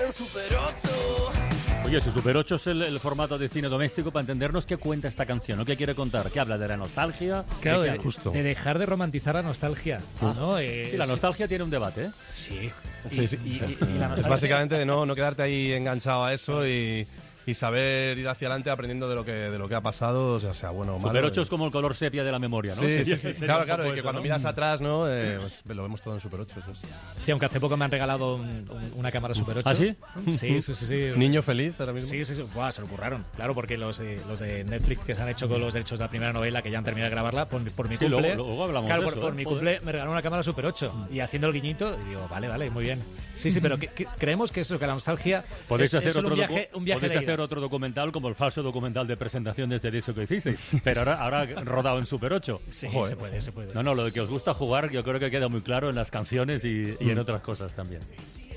Super 8. Oye, si Super 8 es el formato de cine doméstico, para entendernos, ¿qué cuenta esta canción? ¿O qué quiere contar? ¿Qué habla de la nostalgia? Claro, ¿De de, qué? Justo. de dejar de romantizar la nostalgia, ¿no? Sí, la nostalgia tiene un debate, ¿eh? Sí. Sí, sí. Y la Es nostalgia- básicamente de no quedarte ahí enganchado a eso y saber ir hacia adelante aprendiendo de lo que ha pasado, o sea bueno o malo. Super 8 es como el color sepia de la memoria, ¿no? Sí, Sería- sí. sería un Claro, poco y que eso, cuando ¿no? miras atrás, ¿no? Pues lo vemos todo en Super 8. Eso es. Sí, aunque hace poco me han regalado una cámara Super 8. ¿Ah, sí? Sí. Niño feliz ahora mismo. Sí. Buah, se lo curraron. Claro, porque los de Netflix que se han hecho con los derechos de la primera novela, que ya han terminado de grabarla, por mi Sí, cumple. luego hablamos claro, de por, eso, por ¿eh? mi Joder. cumple me regalaron una cámara Super 8. Y haciendo el guiñito, y digo, vale, muy bien. Sí, pero creemos que eso, que la nostalgia Podéis es hacer solo otro un viaje podéis de ida. hacer otro documental como el falso documental de presentación desde eso que hicisteis, pero ahora rodado en Super 8. Sí, Ojo, se puede. No, lo de que os gusta jugar yo creo que queda muy claro en las canciones y en otras cosas también.